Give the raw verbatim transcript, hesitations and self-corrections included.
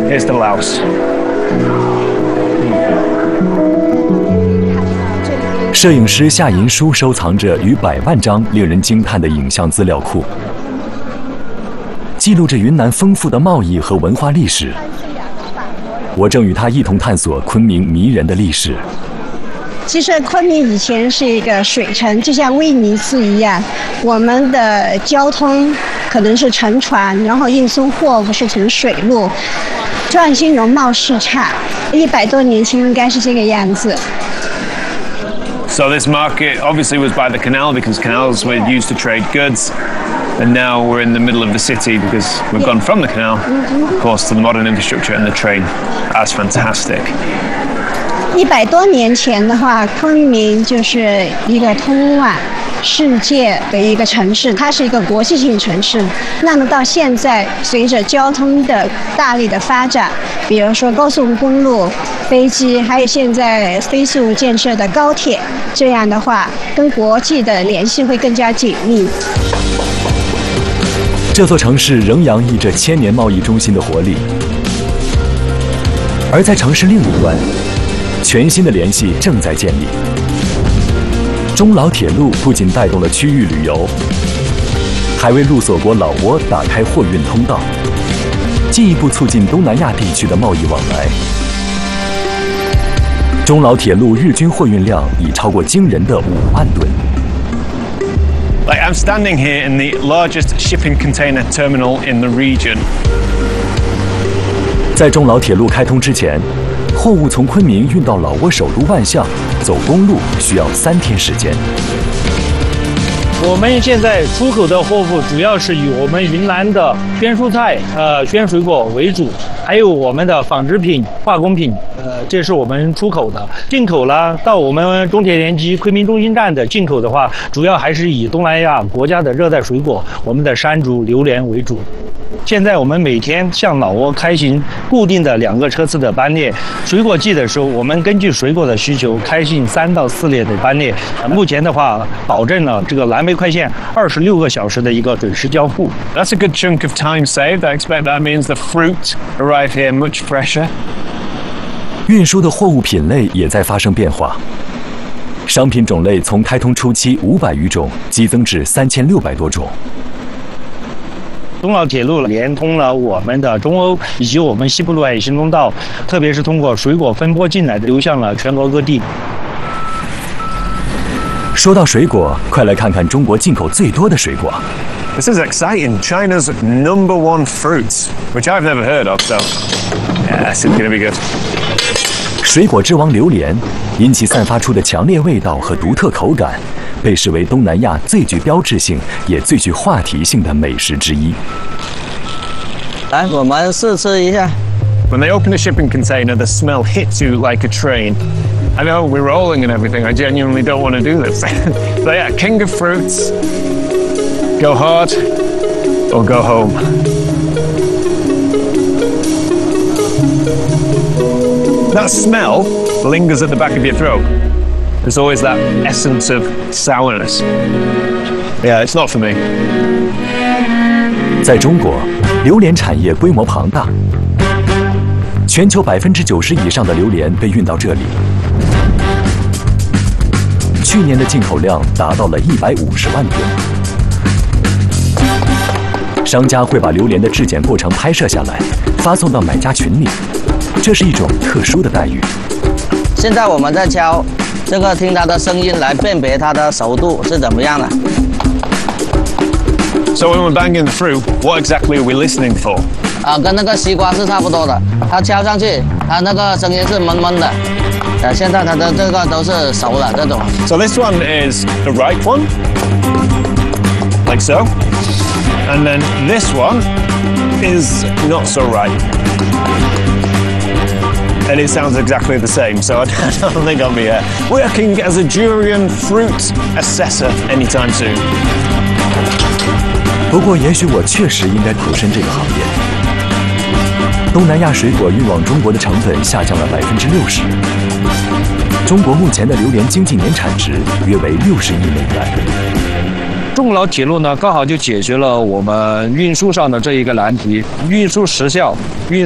Here's to Laos. 摄影师夏银书收藏着逾百万张令人惊叹的影像资料库，记录着云南丰富的贸易和文化历史。我正与他一同探索昆明迷人的历史。 其实昆明以前是一个水城，就像威尼斯一样，我们的交通可能是乘船，然后运送货物是乘水路，壮兴容貌市场，一百多年前应该是这个样子。 So this market obviously was by the canal because canals were used to trade goods, and now we're in the middle of the city because we've gone from the canal, of course, to the modern infrastructure and the train. That's fantastic. 一百多年前的话，昆明就是一个通往世界的一个城市，它是一个国际性城市。那么到现在，随着交通的大力的发展，比如说高速公路、飞机，还有现在飞速建设的高铁，这样的话，跟国际的联系会更加紧密。 这座城市仍洋溢着千年贸易中心的活力，而在城市另一端，全新的联系正在建立。中老铁路不仅带动了区域旅游，还为陆锁国老挝打开货运通道，进一步促进东南亚地区的贸易往来。中老铁路日均货运量已超过惊人的五万吨。 Like I'm standing here in the largest shipping container terminal in the region. 在中老铁路开通之前，货物从昆明运到老挝首都万象，走公路需要三天时间。 我们现在出口的货物主要是以我们云南的鲜蔬菜、呃鲜水果为主，还有我们的纺织品、化工品，呃，这是我们出口的。进口呢，到我们中铁联机昆明中心站的进口的话，主要还是以东南亚国家的热带水果，我们的山竹、榴莲为主。 现在我们每天向老挝开行固定的两个车次的班列，水果季的时候，我们根据水果的需求开行三到四列的班列。目前的话，保证了这个蓝莓快线二十六个小时的一个准时交付。 That's a good chunk of time saved. I expect that means the fruit arrive here much fresher. 运输的货物品类也在发生变化，商品种类从开通初期五百余种激增至三千六百多种。 中老铁路连通了我们的中欧以及我们西部陆海行通道，特别是通过水果分拨进来的，流向了全国各地。 说到水果，快来看看中国进口最多的水果。 This is exciting. China's number one fruit, which I've never heard of. So, yeah, this is going to be good. 水果之王榴莲，因其散发出的强烈味道和独特口感，被视为东南亚最具标志性也最具话题性的美食之一。 来，我们试吃一下。 When they open a shipping container, the smell hits you like a train. I know we're rolling and everything. I genuinely don't want to do this. So yeah, king of fruits. Go hard or go home. That smell lingers at the back of your throat. There's always that essence of sourness. Yeah, it's not for me. 在中国，榴莲产业规模庞大，全球百分之九十以上的榴莲被运到这里。去年的进口量达到了一百五十万吨。商家会把榴莲的质检过程拍摄下来，发送到买家群里。这是一种特殊的待遇。 现在我们在敲这个，听它的声音来辨别它的熟度是怎么样的。 So when we're banging through, what exactly are we listening for? 啊，跟那个西瓜是差不多的，它敲上去，它那个声音是闷闷的。呃，现在它的这个都是熟了这种。 So this one is the ripe one, like so, and then this one is not so ripe. And it sounds exactly the same, so I don't think I'll be uh, working as a durian fruit assessor anytime soon. 不过，也许我确实应该投身这个行业。东南亚水果运往中国的成本下降了百分之六十。中国目前的榴莲经济年产值约为六十亿美元。 中老铁路呢，刚好就解决了我们运输上的这一个难题，运输时效、运